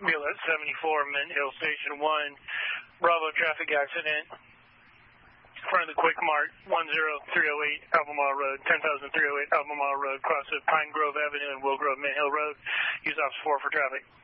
BLS 74, Mint Hill Station 1, Bravo traffic accident. In front of the Quick Mart, 10308 Albemarle Road, 10308 Albemarle Road, cross of Pine Grove Avenue and Will Grove Mint Hill Road. Use Officer 4 for traffic.